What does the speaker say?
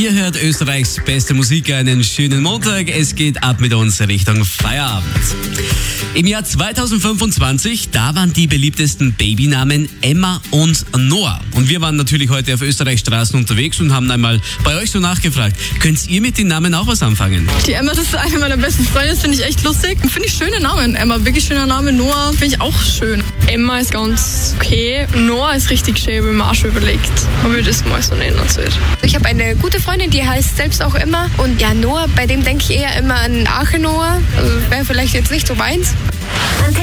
Ihr hört Österreichs beste Musik, einen schönen Montag. Es geht ab mit uns Richtung Feierabend. Im Jahr 2025, da waren die beliebtesten Babynamen Emma und Noah. Und wir waren natürlich heute auf Österreichs Straßen unterwegs und haben einmal bei euch so nachgefragt. Könnt ihr mit den Namen auch was anfangen? Die Emma, das ist eine meiner besten Freunde, das finde ich echt lustig. Finde ich schöne Namen. Emma, wirklich schöner Name. Noah finde ich auch schön. Emma ist ganz okay. Noah ist richtig schön, habe ich mir auch schon überlegt, ob ich das mal so nennen soll. Ich habe eine gute Freundin, die heißt selbst auch Emma. Und ja, Noah, bei dem denke ich eher immer an Arche Noah. Also wäre vielleicht jetzt nicht so meins.